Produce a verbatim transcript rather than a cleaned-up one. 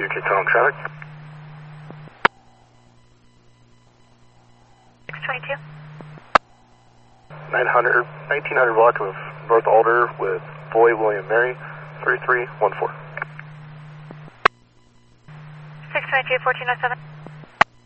Cherokee Tom traffic. six twenty-two. nine hundred, nineteen hundred block of North Alder with Boy William Mary, three three one four. six twenty-two, fourteen oh seven.